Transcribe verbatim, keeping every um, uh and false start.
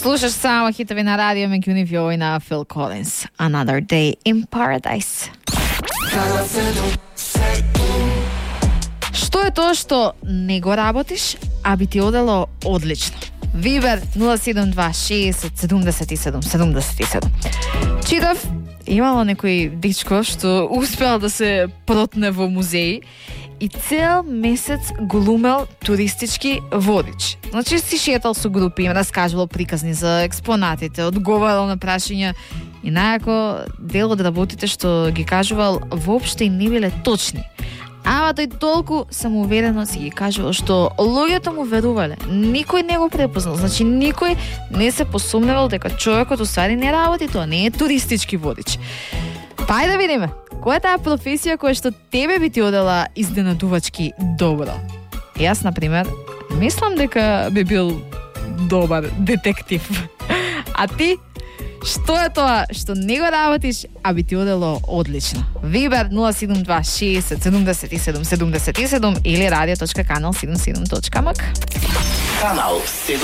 Слушаш само хитови на радио Меѓунивјо и на Фил Колинс. Another Day in Paradise. Што е тоа што не го работиш, а би ти одело одлично? Вибер нула седум два шеесет седумдесет и седум седумдесет и седум. Читав, имало некој дичко што успел да се протне во музеј и цел месец глумел туристички водич. Значи си шетал со групи, им раскажувал приказни за експонатите, одговарал на прашања и најако дел од работите што ги кажувал воопшто и не биле точни. Ама тој толку самоуверено си ги кажувал што луѓето му верувале. Никој не го препознал, значи никој не се посумневал дека човекот уствари не работи тоа, не е туристички водич. Па ајде да видиме, која е таа професија која што тебе би ти одела изненадувачки добро? Јас, например, мислам дека би бил добар детектив. А ти? Што е тоа што не го работиш, а би ти одело одлично? Вибер нула седум два шеесет седумдесет и седум седумдесет и седум или радио точка канал седумдесет и седум точка мк. Канал седумдесет